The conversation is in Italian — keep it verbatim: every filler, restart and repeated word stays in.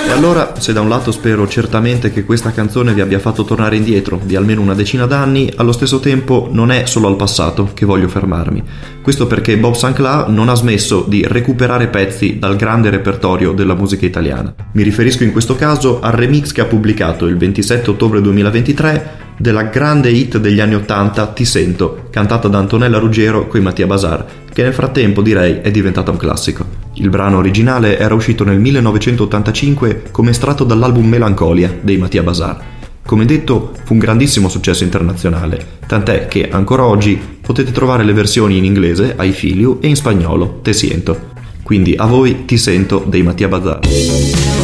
E allora, se da un lato spero certamente che questa canzone vi abbia fatto tornare indietro di almeno una decina d'anni, allo stesso tempo non è solo al passato che voglio fermarmi. Questo perché Bob Sinclair non ha smesso di recuperare pezzi dal grande repertorio della musica italiana. Mi riferisco in questo caso al remix che ha pubblicato il ventisette ottobre duemilaventitré della grande hit degli anni ottanta Ti sento, cantata da Antonella Ruggero coi Mattia Bazar, che nel frattempo direi è diventata un classico. Il brano originale era uscito nel millenovecentottantacinque come estratto dall'album Melancolia dei Mattia Bazar. Come detto, fu un grandissimo successo internazionale, tant'è che ancora oggi potete trovare le versioni in inglese, I Feel You, e in spagnolo, Te siento. Quindi a voi Ti sento dei Mattia Bazar.